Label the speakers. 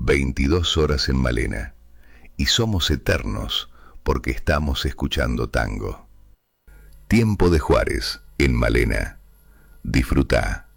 Speaker 1: 22 horas en Malena. Y somos eternos porque estamos escuchando tango. Tiempo de Juárez en Malena. Disfrutá.